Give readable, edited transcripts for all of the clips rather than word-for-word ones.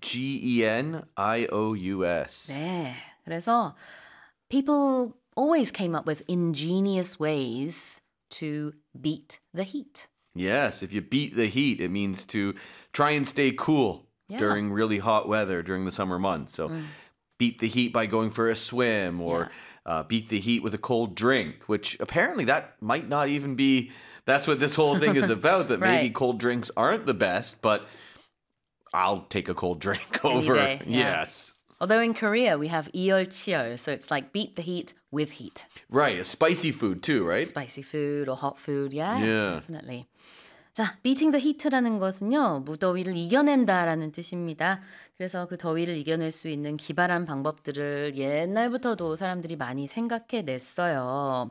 Genious. 네, 그래서 people always came up with ingenious ways to beat the heat. Yes, if you beat the heat, it means to try and stay cool during really hot weather during the summer months. So beat the heat by going for a swim or beat the heat with a cold drink, which apparently that might not even be, that's what this whole thing is about, that maybe cold drinks aren't the best, but I'll take a cold drink over. Day, Yes. Although in Korea we have 이열치열, so it's like beat the heat with heat. Right, a spicy food too, right? Spicy food or hot food, yeah. Definitely. 자, beating the heat라는 것은요, 무더위를 이겨낸다라는 뜻입니다. 그래서 그 더위를 이겨낼 수 있는 기발한 방법들을 옛날부터도 사람들이 많이 생각해냈어요.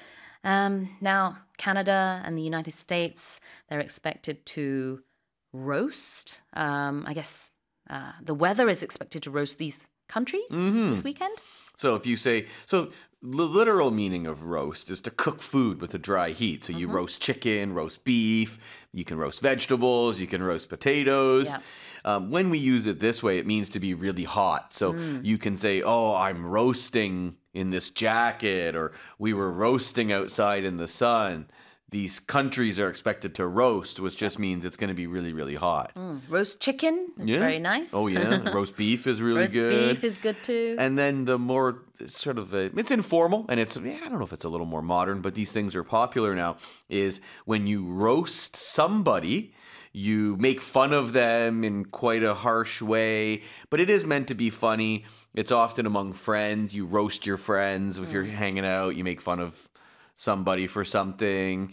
Now, Canada and the United States, they're expected to roast. I guess the weather is expected to roast these countries this weekend. So if you say, the literal meaning of roast is to cook food with a dry heat. So you roast chicken, roast beef, you can roast vegetables, you can roast potatoes. Yeah. When we use it this way, it means to be really hot. So you can say, oh, I'm roasting in this jacket, or we were roasting outside in the sun. These countries are expected to roast, which just means it's going to be really, really hot. Roast chicken is very nice. Oh, yeah. Roast beef is really good. Roast beef is good too. And then the more sort of, it's informal, and it's, I don't know if it's a little more modern, but these things are popular now, is when you roast somebody, you make fun of them in quite a harsh way, but it is meant to be funny. It's often among friends. You roast your friends. If you're hanging out, you make fun of somebody for something.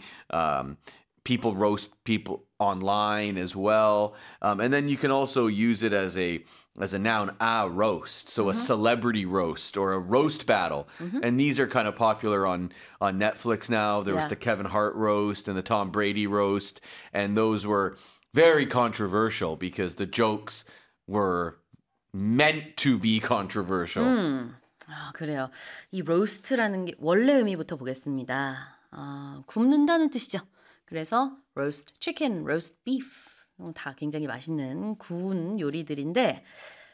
People roast people online as well. And then you can also use it as a noun, a roast. So a celebrity roast or a roast battle. And these are kind of popular on Netflix now. There was the Kevin Hart roast and the Tom Brady roast. And those were very controversial because the jokes were meant to be controversial. 아, 그래요. 이 roast라는 게 원래 의미부터 보겠습니다. 굽는다는 뜻이죠. 그래서 roast chicken, roast beef 다 굉장히 맛있는 구운 요리들인데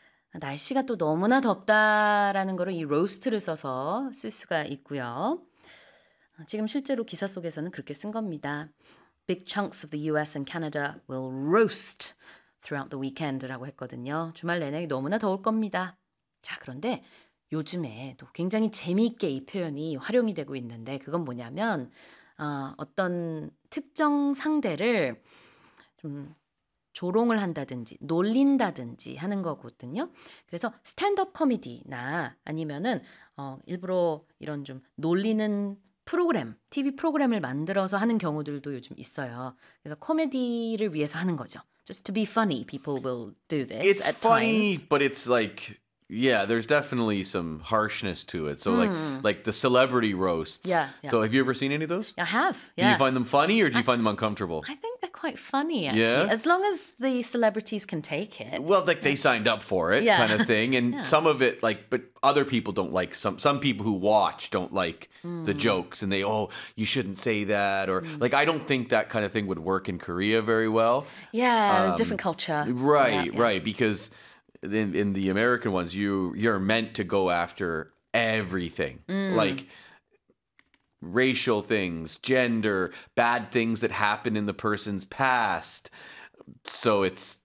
날씨가 또 너무나 덥다라는 거를 이 roast를 써서 쓸 수가 있고요. 지금 실제로 기사 속에서는 그렇게 쓴 겁니다. Big chunks of the US and Canada will roast throughout the weekend라고 했거든요. 주말 내내 너무나 더울 겁니다. 자, 그런데 요즘에 또 굉장히 재미있게 이 표현이 활용이 되고 있는데 그건 뭐냐면 어떤 특정 상대를 좀 조롱을 한다든지 놀린다든지 하는 거거든요. 그래서 스탠드업 코미디나 아니면은 일부러 이런 좀 놀리는 프로그램, TV 프로그램을 만들어서 하는 경우들도 요즘 있어요. 그래서 코미디를 위해서 하는 거죠. Just to be funny, people will do this It's at funny, times. but it's like, yeah, there's definitely some harshness to it. So like the celebrity roasts. Yeah. So have you ever seen any of those? I have, Do you find them funny or do you find them uncomfortable? I think they're quite funny, actually. Yeah? As long as the celebrities can take it. Well, like they signed up for it, kind of thing. And some of it, but other people don't like some people who watch don't like the jokes and they, you shouldn't say that. Or like, I don't think that kind of thing would work in Korea very well. Yeah, different culture. Right, Yeah. right. Because in the American ones, you're meant to go after everything. Like racial things, gender, bad things that happen in the person's past. So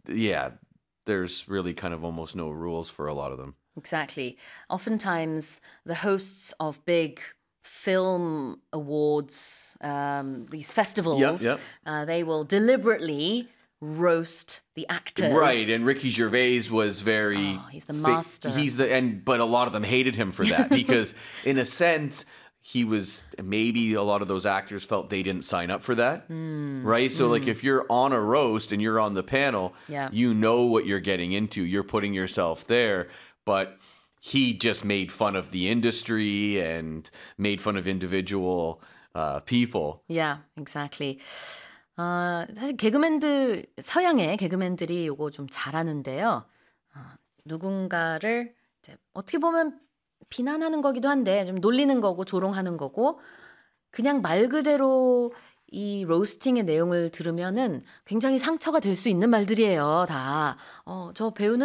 there's really kind of almost no rules for a lot of them. Exactly. Oftentimes, the hosts of big film awards, these festivals, they will deliberately roast the actors. Right, and Ricky Gervais was very... he's the master. But a lot of them hated him for that because in a sense, maybe a lot of those actors felt they didn't sign up for that, right? So like if you're on a roast and you're on the panel, you know what you're getting into. You're putting yourself there, but he just made fun of the industry and made fun of individual people. Yeah, exactly. 사실 서양의 개그맨들이 이거 좀 잘하는데요. 누군가를 이제 어떻게 보면 비난하는 거기도 한데 좀 놀리는 거고 조롱하는 거고 그냥 말 그대로 이 로스팅의 내용을 들으면은 굉장히 상처가 될 수 있는 말들이에요. 다. 저 배우는